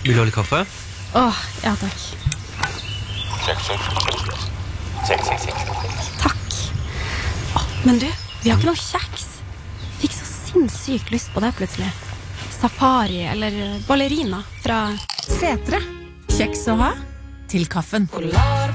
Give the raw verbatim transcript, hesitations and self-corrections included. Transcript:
Vil du ha litt kaffe? Åh, ja takk. Check, check. Check, check, check. Takk. Åh, men du, vi har ikke noe kjeks. Fikk så sinnssykt lyst på det plutselig. Safari eller ballerina fra Setre. Kjeks å ha til kaffen.